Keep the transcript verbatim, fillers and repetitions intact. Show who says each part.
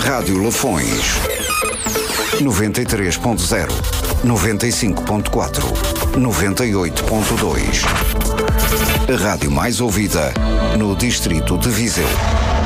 Speaker 1: Rádio Lafões. noventa e três ponto zero, noventa e cinco ponto quatro, noventa e oito ponto dois. A rádio mais ouvida no distrito de Viseu.